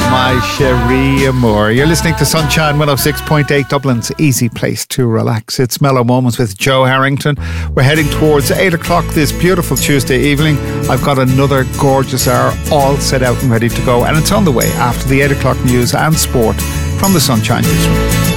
my Cherie Amour. You're listening to Sunshine 106.8, Dublin's easy place to relax. It's Mellow Moments with Joe Harrington. We're heading towards 8 o'clock this beautiful Tuesday evening. I've got another gorgeous hour all set out and ready to go, and it's on the way after the 8 o'clock news and sport from the Sunshine Newsroom.